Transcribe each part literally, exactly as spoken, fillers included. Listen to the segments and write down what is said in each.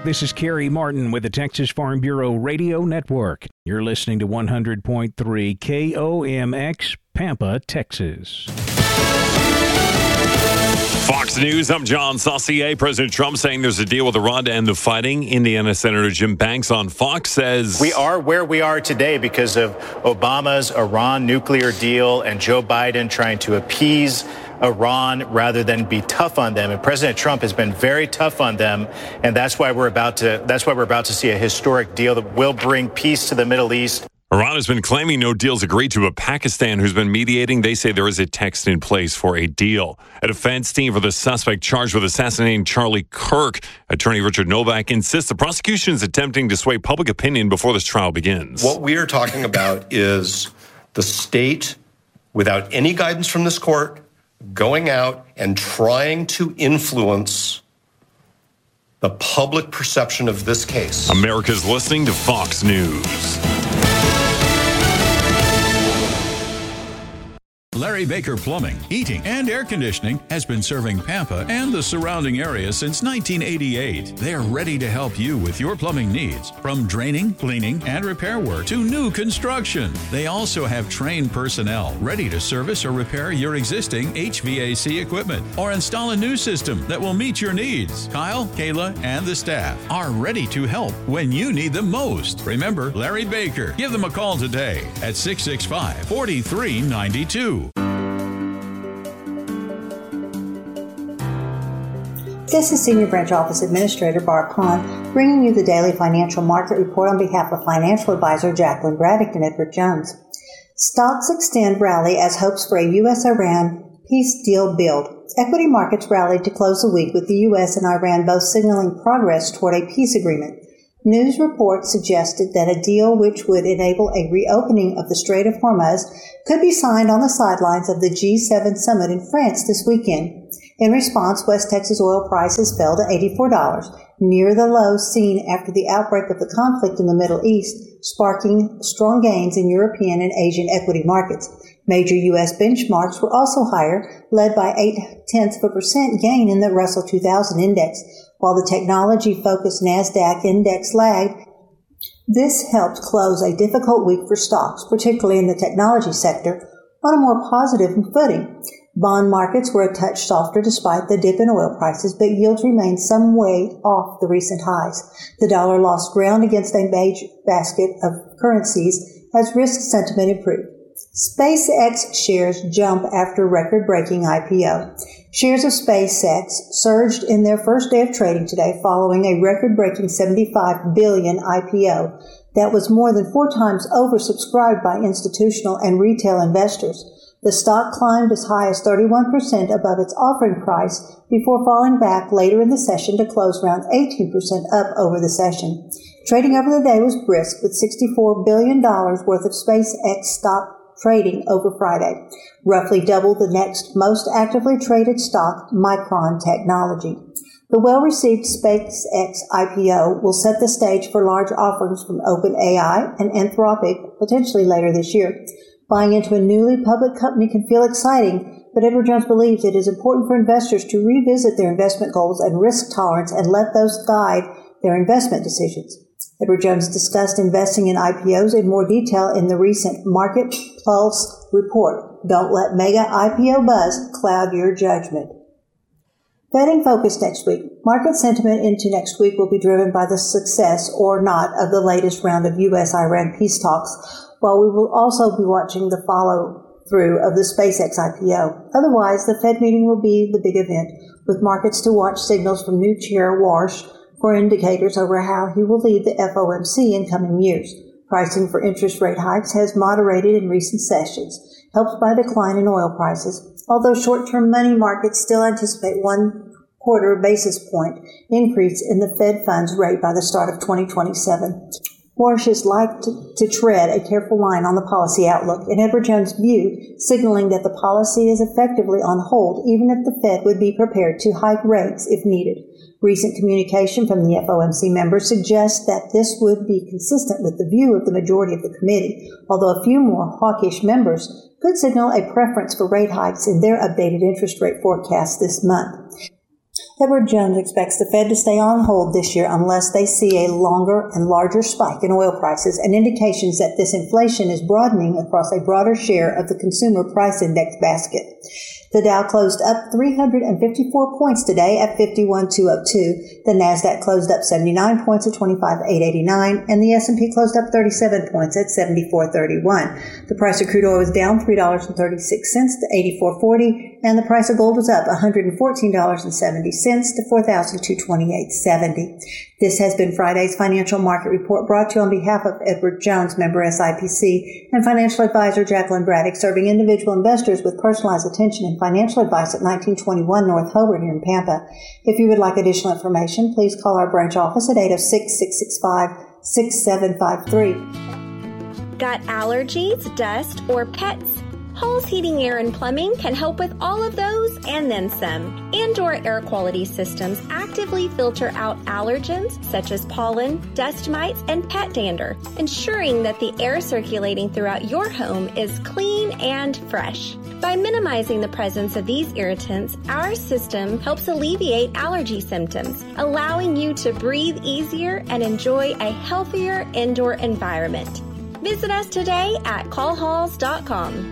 This is Kerry Martin with the Texas Farm Bureau Radio Network. You're listening to one hundred point three K O M X, Pampa, Texas. Fox News, I'm John Saucier. President Trump saying there's a deal with Iran to end the fighting. Indiana Senator Jim Banks on Fox says, we are where we are today because of Obama's Iran nuclear deal and Joe Biden trying to appease Iran rather than be tough on them. And President Trump has been very tough on them. And that's why we're about to that's why we're about to see a historic deal that will bring peace to the Middle East. Iran has been claiming no deals agreed to, but Pakistan, who's been mediating, they say there is a text in place for a deal. A defense team for the suspect charged with assassinating Charlie Kirk. Attorney Richard Novak insists the prosecution is attempting to sway public opinion before this trial begins. What we are talking about is the state, without any guidance from this court, going out and trying to influence the public perception of this case. America's listening to Fox News. Larry Baker Plumbing, Heating, and Air Conditioning has been serving Pampa and the surrounding area since nineteen eighty-eight. They're ready to help you with your plumbing needs, from draining, cleaning, and repair work to new construction. They also have trained personnel ready to service or repair your existing H V A C equipment or install a new system that will meet your needs. Kyle, Kayla, and the staff are ready to help when you need them most. Remember Larry Baker. Give them a call today at six six five, four three nine two. This is Senior Branch Office Administrator Barb Kahn, bringing you the daily financial market report on behalf of financial advisor Jacqueline Braddock and Edward Jones. Stocks extend rally as hopes for a U S Iran peace deal build. Equity markets rallied to close the week with the U S and Iran both signaling progress toward a peace agreement. News reports suggested that a deal which would enable a reopening of the Strait of Hormuz could be signed on the sidelines of the G seven summit in France this weekend. In response, West Texas oil prices fell to eighty-four dollars, near the low seen after the outbreak of the conflict in the Middle East, sparking strong gains in European and Asian equity markets. Major U S benchmarks were also higher, led by eight-tenths of a percent gain in the Russell two thousand index, while the technology-focused NASDAQ index lagged. This helped close a difficult week for stocks, particularly in the technology sector, on a more positive footing. Bond markets were a touch softer despite the dip in oil prices, but yields remained some way off the recent highs. The dollar lost ground against a major basket of currencies as risk sentiment improved. SpaceX shares jump after record-breaking I P O. Shares of SpaceX surged in their first day of trading today following a record-breaking seventy-five billion dollars I P O that was more than four times oversubscribed by institutional and retail investors. The stock climbed as high as thirty-one percent above its offering price before falling back later in the session to close around eighteen percent up over the session. Trading over the day was brisk, with sixty-four billion dollars worth of SpaceX stock trading over Friday, roughly double the next most actively traded stock, Micron Technology. The well-received SpaceX I P O will set the stage for large offerings from OpenAI and Anthropic potentially later this year. Buying into a newly public company can feel exciting, but Edward Jones believes it is important for investors to revisit their investment goals and risk tolerance and let those guide their investment decisions. Edward Jones discussed investing in I P Os in more detail in the recent Market Pulse report. Don't let mega I P O buzz cloud your judgment. Betting focus next week. Market sentiment into next week will be driven by the success or not of the latest round of U S Iran peace talks, while we will also be watching the follow-through of the SpaceX I P O. Otherwise, the Fed meeting will be the big event, with markets to watch signals from new Chair Warsh for indicators over how he will lead the F O M C in coming years. Pricing for interest rate hikes has moderated in recent sessions, helped by a decline in oil prices, although short-term money markets still anticipate one quarter basis point increase in the Fed funds rate by the start of twenty twenty-seven. Warsh is like to, to tread a careful line on the policy outlook, in Edward Jones' view, signaling that the policy is effectively on hold, even if the Fed would be prepared to hike rates if needed. Recent communication from the F O M C members suggests that this would be consistent with the view of the majority of the committee, although a few more hawkish members could signal a preference for rate hikes in their updated interest rate forecast this month. Edward Jones expects the Fed to stay on hold this year unless they see a longer and larger spike in oil prices and indications that this inflation is broadening across a broader share of the consumer price index basket. The Dow closed up three hundred fifty-four points today at fifty-one thousand two hundred two. The Nasdaq closed up seventy-nine points at twenty-five thousand eight hundred eighty-nine, and the S and P closed up thirty-seven points at seventy-four thousand thirty-one. The price of crude oil was down three dollars and thirty-six cents to eighty-four forty, and the price of gold was up one hundred fourteen dollars and seventy cents to four thousand two hundred twenty-eight dollars and seventy cents. This has been Friday's Financial Market Report, brought to you on behalf of Edward Jones, member S I P C, and financial advisor Jacqueline Braddock, serving individual investors with personalized attention and financial advice at nineteen twenty-one North Hobart here in Pampa. If you would like additional information, please call our branch office at eight oh six, six six five, six seven five three. Got allergies, dust, or pets? Halls Heating, Air, and Plumbing can help with all of those and then some. Indoor air quality systems actively filter out allergens such as pollen, dust mites, and pet dander, ensuring that the air circulating throughout your home is clean and fresh. By minimizing the presence of these irritants, our system helps alleviate allergy symptoms, allowing you to breathe easier and enjoy a healthier indoor environment. Visit us today at call halls dot com.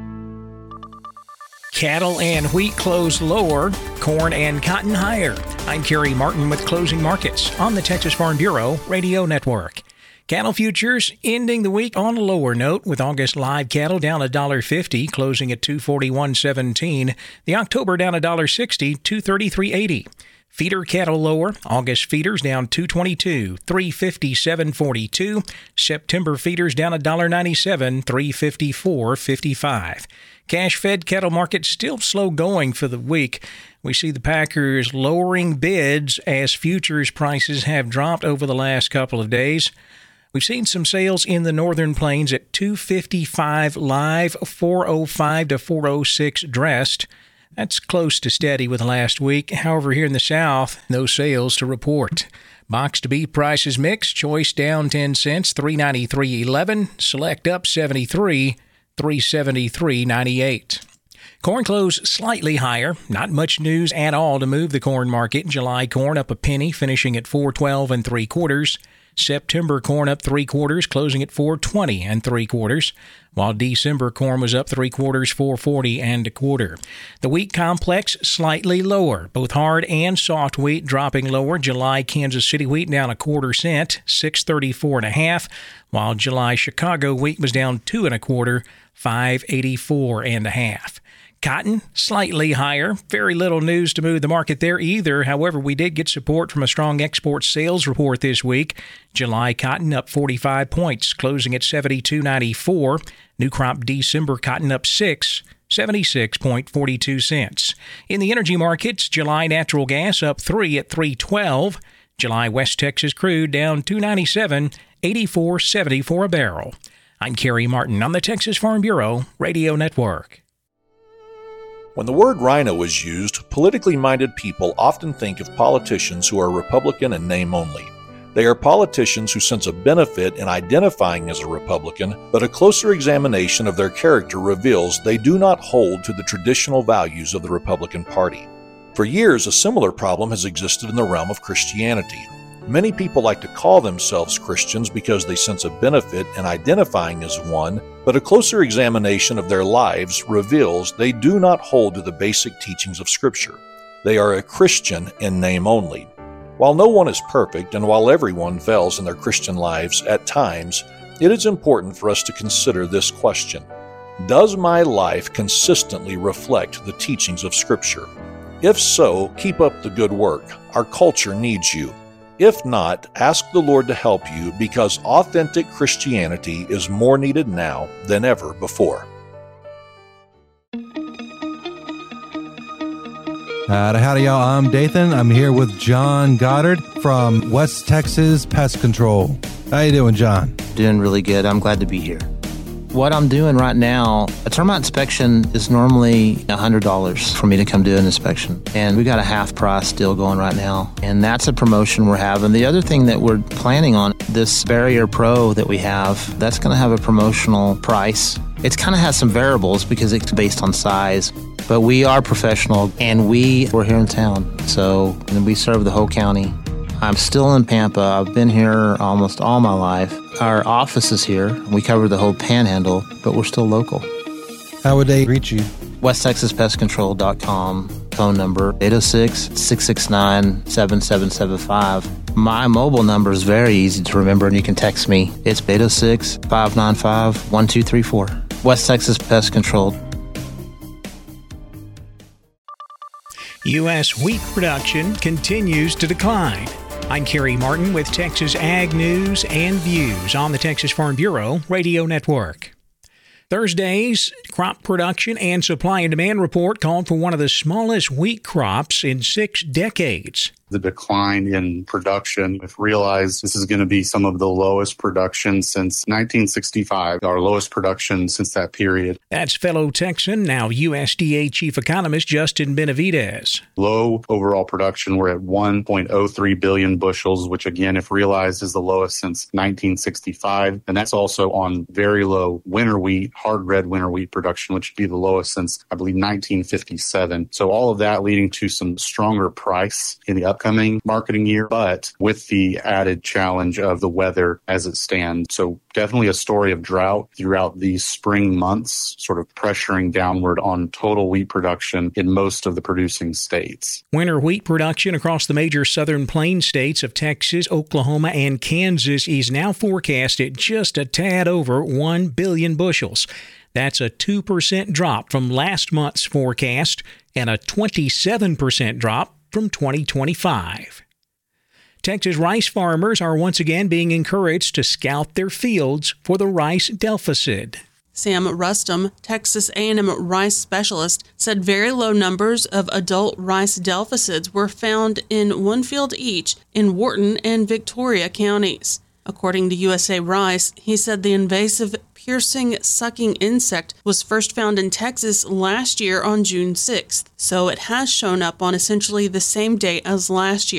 Cattle and wheat close lower, corn and cotton higher. I'm Kerry Martin with Closing Markets on the Texas Farm Bureau Radio Network. Cattle futures ending the week on a lower note, with August live cattle down one dollar fifty, closing at two forty-one seventeen. The October down one dollar sixty, two thirty-three eighty. Feeder cattle lower. August feeders down two twenty-two, three fifty-seven forty-two. September feeders down one dollar ninety-seven, three fifty-four fifty-five. Cash-fed cattle market still slow going for the week. We see the packers lowering bids as futures prices have dropped over the last couple of days. We've seen some sales in the northern plains at two fifty-five live, four oh five to four oh six dressed. That's close to steady with last week. However, here in the south, no sales to report. Boxed beef prices mixed. Choice down ten cents, three ninety-three eleven. Select up seventy-three, three seventy-three ninety-eight. Corn closed slightly higher. Not much news at all to move the corn market. July corn up a penny, finishing at four twelve and three quarters. September corn up three quarters, closing at four twenty and three quarters, while December corn was up three quarters, four forty and a quarter. The wheat complex slightly lower, both hard and soft wheat dropping lower. July Kansas City wheat down a quarter cent, six thirty-four and a half, while July Chicago wheat was down two and a quarter, five eighty-four and a half. Cotton, slightly higher. Very little news to move the market there either. However, we did get support from a strong export sales report this week. July cotton up forty-five points, closing at seventy-two ninety-four. New crop December cotton up six, seventy-six forty-two cents. In the energy markets, July natural gas up three at three twelve. July West Texas crude down two ninety-seven, eighty-four seventy for a barrel. I'm Kerry Martin on the Texas Farm Bureau Radio Network. When the word rhino is used, politically minded people often think of politicians who are Republican in name only. They are politicians who sense a benefit in identifying as a Republican, but a closer examination of their character reveals they do not hold to the traditional values of the Republican Party. For years, a similar problem has existed in the realm of Christianity. Many people like to call themselves Christians because they sense a benefit in identifying as one, but a closer examination of their lives reveals they do not hold to the basic teachings of Scripture. They are a Christian in name only. While no one is perfect, and while everyone fails in their Christian lives at times, it is important for us to consider this question: does my life consistently reflect the teachings of Scripture? If so, keep up the good work. Our culture needs you. If not, ask the Lord to help you, because authentic Christianity is more needed now than ever before. Howdy, howdy, y'all. I'm Dathan. I'm here with John Goddard from West Texas Pest Control. How you doing, John? Doing really good. I'm glad to be here. What I'm doing right now, a termite inspection is normally one hundred dollars for me to come do an inspection. And we got a half price deal going right now. And that's a promotion we're having. The other thing that we're planning on, this Barrier Pro that we have, that's going to have a promotional price. It kind of has some variables because it's based on size. But we are professional, and we, we're here in town, so and we serve the whole county. I'm still in Pampa. I've been here almost all my life. Our office is here. We cover the whole panhandle, but we're still local. How would they reach you? West Texas Pest Control dot com, phone number eight oh six, six six nine, seven seven seven five. My mobile number is very easy to remember, and you can text me. It's eight oh six, five nine five, one two three four. West Texas Pest Control. U S wheat production continues to decline. I'm Kerry Martin with Texas Ag News and Views on the Texas Farm Bureau Radio Network. Thursday's crop production and supply and demand report called for one of the smallest wheat crops in six decades. The decline in production, we've realized this is going to be some of the lowest production since nineteen sixty-five, our lowest production since that period. That's fellow Texan, now U S D A Chief Economist Justin Benavidez. Low overall production, we're at one point oh three billion bushels, which again, if realized, is the lowest since nineteen sixty-five. And that's also on very low winter wheat, hard red winter wheat production, which would be the lowest since, I believe, nineteen fifty-seven. So all of that leading to some stronger price in the upcoming marketing year, but with the added challenge of the weather as it stands. So definitely a story of drought throughout these spring months, sort of pressuring downward on total wheat production in most of the producing states. Winter wheat production across the major southern plain states of Texas, Oklahoma, and Kansas is now forecast at just a tad over one billion bushels. That's a two percent drop from last month's forecast and a twenty-seven percent drop from twenty twenty-five. Texas rice farmers are once again being encouraged to scout their fields for the rice delphicid. Sam Rustum, Texas A and M rice specialist, said very low numbers of adult rice delphicids were found in one field each in Wharton and Victoria counties. According to U S A Rice, he said the invasive piercing sucking insect was first found in Texas last year on June sixth, so it has shown up on essentially the same day as last year.